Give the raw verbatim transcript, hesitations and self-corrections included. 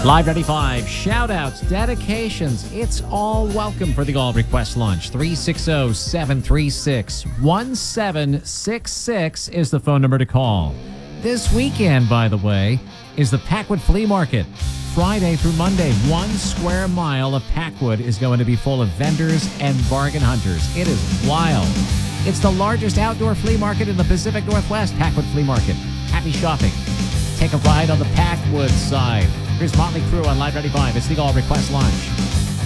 Live ninety-five, shout-outs, dedications, it's all welcome for the All Request Lunch. three six zero, seven three six, one seven six six is the phone number to call. This weekend, by the way, is the Packwood Flea Market. Friday through Monday, one square mile of Packwood is going to be full of vendors and bargain hunters. It is wild. It's the largest outdoor flea market in the Pacific Northwest, Packwood Flea Market. Happy shopping. Take a ride on the Packwood side. Here's Motley Crue on Live ninety-five. It's the All Request Lunch.